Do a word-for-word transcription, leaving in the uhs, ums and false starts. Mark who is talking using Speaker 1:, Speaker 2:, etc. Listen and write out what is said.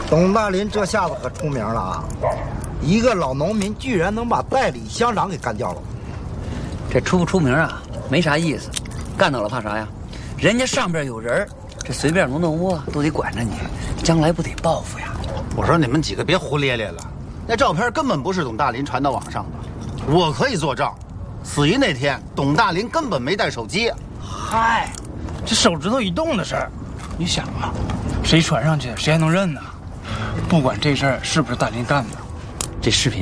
Speaker 1: 董大林这下子可出名了啊！一个老农民居然能把代理乡长给干掉了。
Speaker 2: 这出不出名啊，没啥意思，干到了怕啥呀？人家上边有人，这随便挪挪窝都得管着你，将来不得报复呀？
Speaker 3: 我说你们几个别胡咧咧了，那照片根本不是董大林传到网上的，我可以作证，死于那天董大林根本没带手机。
Speaker 4: 嗨，这手指头一动的事儿，你想啊，谁传上去谁还能认呢？不管这事儿是不是大林干的，
Speaker 2: 这视频